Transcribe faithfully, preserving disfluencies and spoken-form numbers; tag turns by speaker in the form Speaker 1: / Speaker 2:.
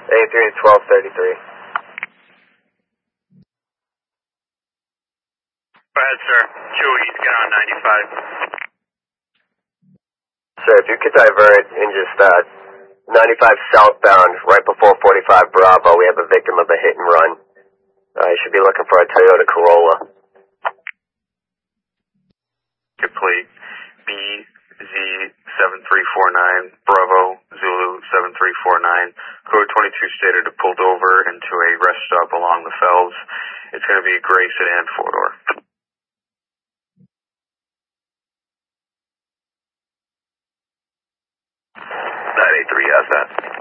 Speaker 1: eighty-three to twelve thirty-three.
Speaker 2: Go ahead, sir. Chewy, get on ninety-five.
Speaker 1: Sir, if you could divert in just uh, ninety-five southbound right before forty-five Bravo, we have a victim of a hit and run. Uh, you should be looking for a Toyota Corolla.
Speaker 2: Your plate B Z seven three four nine, Bravo Zulu seven three four nine. Code twenty-two stated it pulled over into a rest stop along the Fells. It's going to be a gray sedan four-door.
Speaker 1: nine eight three, how's that?